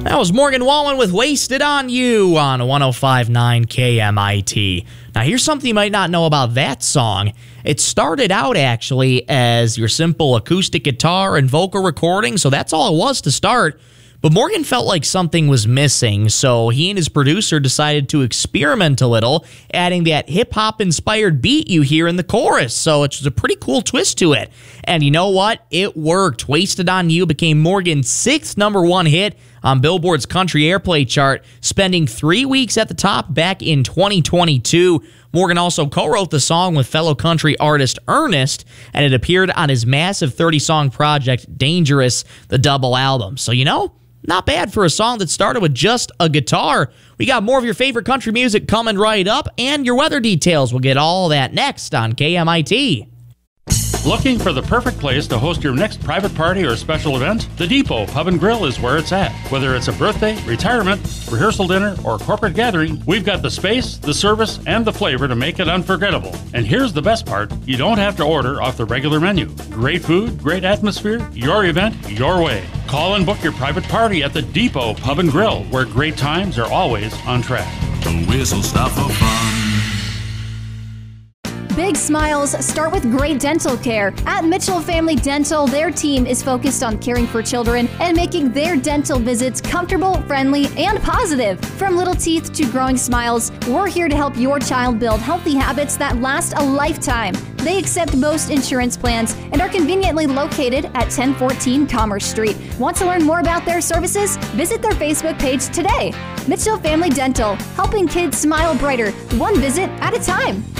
That was Morgan Wallen with Wasted on You on 105.9 KMIT. Now, here's something you might not know about that song. It started out actually as your simple acoustic guitar and vocal recording, so that's all it was to start. But Morgan felt like something was missing, so he and his producer decided to experiment a little, adding that hip-hop inspired beat you hear in the chorus. So it's a pretty cool twist to it. And you know what? It worked. Wasted on You became Morgan's 6th #1 hit on Billboard's country airplay chart, spending 3 weeks at the top back in 2022. Morgan also co-wrote the song with fellow country artist Ernest, and it appeared on his massive 30-song project, Dangerous, the double album. So, not bad for a song that started with just a guitar. We got more of your favorite country music coming right up, and your weather details. We'll get all that next on KMIT. Looking for the perfect place to host your next private party or special event? The Depot Pub and Grill is where it's at. Whether it's a birthday, retirement, rehearsal dinner, or corporate gathering, we've got the space, the service, and the flavor to make it unforgettable. And here's the best part, you don't have to order off the regular menu. Great food, great atmosphere, your event, your way. Call and book your private party at the Depot Pub and Grill, where great times are always on track. The whistle stop for fun. Big smiles start with great dental care. At Mitchell Family Dental, their team is focused on caring for children and making their dental visits comfortable, friendly, and positive. From little teeth to growing smiles, we're here to help your child build healthy habits that last a lifetime. They accept most insurance plans and are conveniently located at 1014 Commerce Street. Want to learn more about their services? Visit their Facebook page today. Mitchell Family Dental, helping kids smile brighter, one visit at a time.